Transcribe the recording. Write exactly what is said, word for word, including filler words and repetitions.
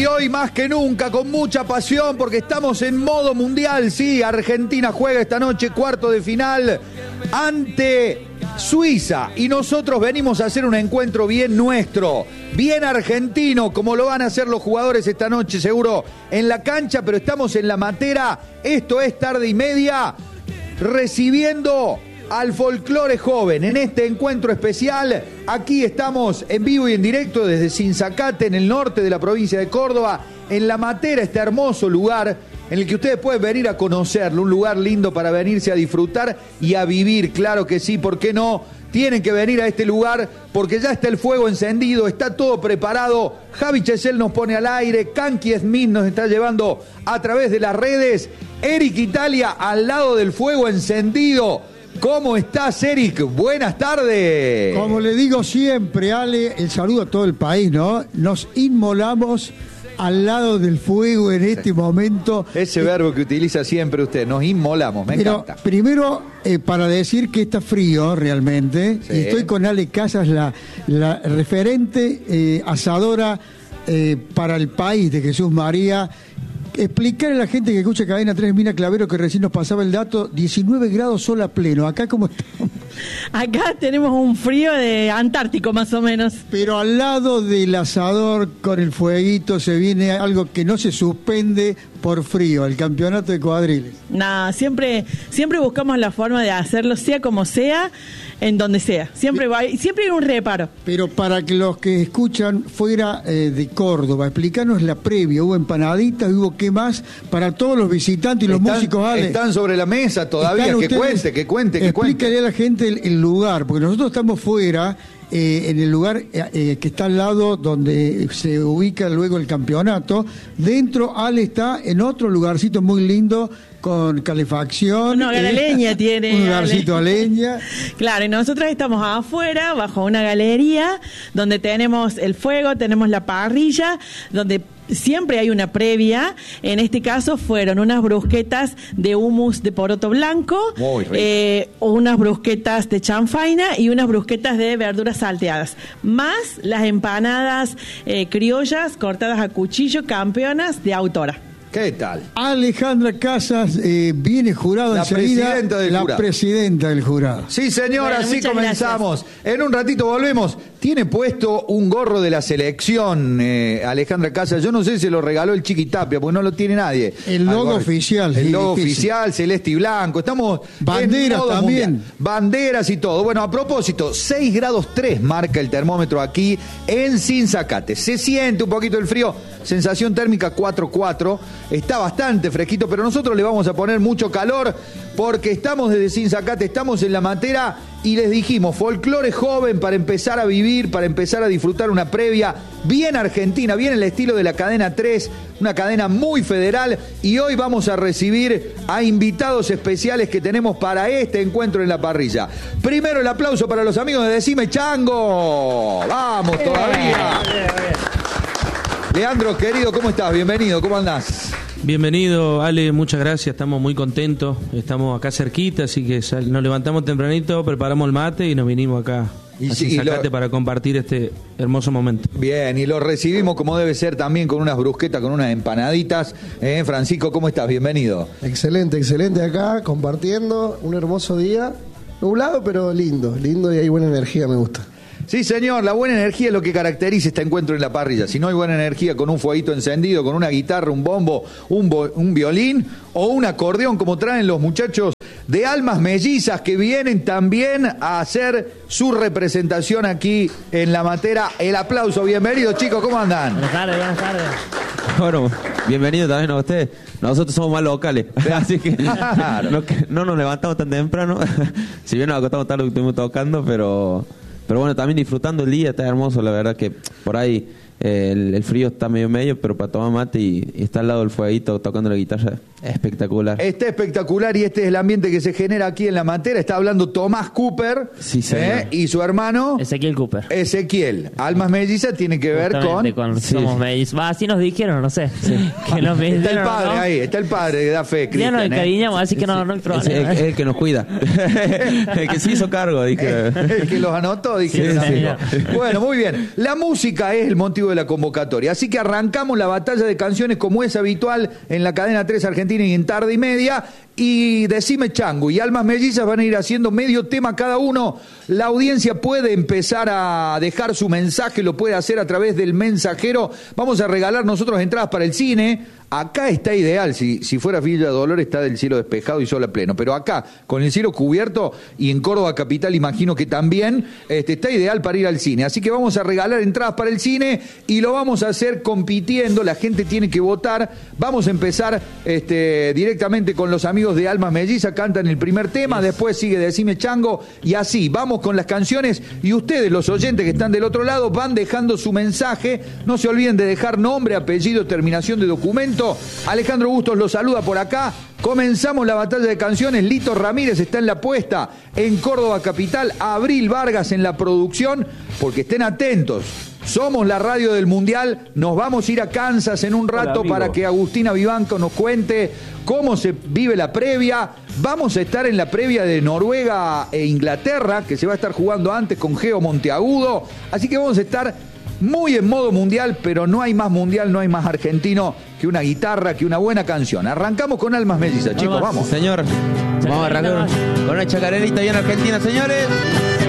Y hoy más que nunca, con mucha pasión, porque estamos en modo mundial, sí, Argentina juega esta noche cuarto de final ante Suiza, y nosotros venimos a hacer un encuentro bien nuestro, bien argentino, como lo van a hacer los jugadores esta noche seguro en la cancha, pero estamos en la matera. Esto es Tarde y Media, recibiendo al folclore joven en este encuentro especial. Aquí estamos en vivo y en directo desde Sinzacate, en el norte de la provincia de Córdoba, en La Matera, este hermoso lugar en el que ustedes pueden venir a conocerlo, un lugar lindo para venirse a disfrutar y a vivir, claro que sí, ¿por qué no? Tienen que venir a este lugar porque ya está el fuego encendido, está todo preparado. Javi Chesel nos pone al aire, Kanki Smith nos está llevando a través de las redes, Eric Italia al lado del fuego encendido. ¿Cómo estás, Eric? Buenas tardes. Como le digo siempre, Ale, el saludo a todo el país, ¿no? Nos inmolamos al lado del fuego en este momento. Ese eh, verbo que utiliza siempre usted, nos inmolamos, me pero encanta. Primero, eh, para decir que está frío realmente, sí. Y estoy con Ale Casas, la, la referente eh, asadora eh, para el país de Jesús María. Explicar a la gente que escucha Cadena tres, Mina Clavero, que recién nos pasaba el dato, diecinueve grados sol a pleno. ¿Acá cómo estamos? Acá tenemos un frío de Antártico, más o menos. Pero al lado del asador, con el fueguito, se viene algo que no se suspende por frío, el campeonato de cuadriles. Nada, siempre, siempre buscamos la forma de hacerlo, sea como sea, en donde sea. Siempre va, siempre hay un reparo. Pero para que los que escuchan fuera eh, de Córdoba, explícanos la previa. Hubo empanaditas, hubo qué más para todos los visitantes y los están, músicos. Ale, están sobre la mesa todavía, que ustedes, cuente, que cuente, que cuente. Explícale a la gente el, el lugar, porque nosotros estamos fuera, eh, en el lugar eh, que está al lado donde se ubica luego el campeonato. Dentro, Ale está en otro lugarcito muy lindo, con calefacción. Un hogar a leña tiene. Un lugarcito a leña. Claro, y nosotros estamos afuera, bajo una galería, donde tenemos el fuego, tenemos la parrilla, donde siempre hay una previa. En este caso fueron unas brusquetas de hummus de poroto blanco, eh, unas brusquetas de chanfaina y unas brusquetas de verduras salteadas, más las empanadas eh, criollas cortadas a cuchillo, campeonas de autora. ¿Qué tal? Alejandra Casas eh, viene jurado la enseguida, presidenta del la jurado. presidenta del jurado. Sí, señora, bueno, así comenzamos. Gracias. En un ratito volvemos. Tiene puesto un gorro de la selección, eh, Alejandra Casas. Yo no sé si se lo regaló el Chiqui Tapia, porque no lo tiene nadie. El logo oficial. El sí, logo difícil. oficial, celeste y blanco. Estamos banderas también. Mundial. Banderas y todo. Bueno, a propósito, seis grados tres marca el termómetro aquí en Sinzacate. Se siente un poquito el frío. Sensación térmica cuatro cuatro. Está bastante fresquito, pero nosotros le vamos a poner mucho calor porque estamos desde Sinzacate, estamos en La Matera y les dijimos, folclore joven para empezar a vivir, para empezar a disfrutar una previa bien argentina, bien el estilo de la cadena tres, una cadena muy federal, y hoy vamos a recibir a invitados especiales que tenemos para este encuentro en la parrilla. Primero el aplauso para los amigos de Decime Chango. Vamos todavía. Leandro, querido, ¿cómo estás? Bienvenido, ¿cómo andás? Bienvenido, Ale, muchas gracias, estamos muy contentos, estamos acá cerquita, así que nos levantamos tempranito, preparamos el mate y nos vinimos acá y a sí, Sinzacate lo... para compartir este hermoso momento. Bien, y lo recibimos como debe ser también, con unas brusquetas, con unas empanaditas. ¿Eh? Francisco, ¿cómo estás? Bienvenido. Excelente, excelente acá, compartiendo un hermoso día, nublado pero lindo, lindo y hay buena energía, me gusta. Sí, señor, la buena energía es lo que caracteriza este encuentro en la parrilla. Si no hay buena energía con un fueguito encendido, con una guitarra, un bombo, un, bo, un violín o un acordeón, como traen los muchachos de Almas Mellizas, que vienen también a hacer su representación aquí en La Matera. El aplauso, bienvenidos, chicos, ¿cómo andan? Buenas tardes, buenas tardes. Bueno, bienvenido también a ustedes. Nosotros somos más locales, así que claro. no, no nos levantamos tan temprano. Si bien nos acostamos tarde lo que estuvimos tocando, pero... Pero bueno, también disfrutando el día, está hermoso, la verdad que por ahí eh, el, el frío está medio medio, pero para tomar mate y, y estar al lado del fueguito tocando la guitarra, espectacular. Está espectacular y este es el ambiente que se genera aquí en La Matera. Está hablando Tomás Cooper, sí, eh, y su hermano Ezequiel Cooper. Ezequiel. Almas Mellizas tiene que ver con... con sí. Somos mellizos. Va, así nos dijeron, no sé. Sí. Que nos está el padre ¿no? ahí, está el padre que da fe, Ya Cristian. nos encariñamos, ¿eh? así que no, no hay problema. Es, es, es el que nos cuida. El que se hizo cargo, dije. El que los anotó, dije. Sí, no, sí. no. Bueno, muy bien. La música es el motivo de la convocatoria. Así que arrancamos la batalla de canciones como es habitual en la cadena tres Argentina y en Tarde y Media. Y Decime Chango y Almas Mellizas van a ir haciendo medio tema cada uno. La audiencia puede empezar a dejar su mensaje, lo puede hacer a través del mensajero. Vamos a regalar nosotros entradas para el cine. Acá está ideal, si, si fuera Villa Dolores está del cielo despejado y sol a pleno, pero acá, con el cielo cubierto y en Córdoba capital imagino que también, este, está ideal para ir al cine. Así que vamos a regalar entradas para el cine y lo vamos a hacer compitiendo, la gente tiene que votar. Vamos a empezar este, directamente con los amigos de Almas Mellizas, cantan el primer tema, después sigue Decime Chango y así, vamos con las canciones y ustedes, los oyentes que están del otro lado, van dejando su mensaje. No se olviden de dejar nombre, apellido, terminación de documento. Alejandro Bustos los saluda por acá. Comenzamos la batalla de canciones. Lito Ramírez está en la puesta en Córdoba capital. Abril Vargas en la producción. Porque estén atentos. Somos la radio del Mundial. Nos vamos a ir a Kansas en un rato. Hola, para que Agustina Vivanco nos cuente cómo se vive la previa. Vamos a estar en la previa de Noruega e Inglaterra, que se va a estar jugando antes con Geo Monteagudo. Así que vamos a estar muy en modo mundial, pero no hay más mundial, no hay más argentino que una guitarra, que una buena canción. Arrancamos con Almas Mellizas, chicos, vamos. Señor, vamos a arrancar con una chacarerita bien argentina, señores.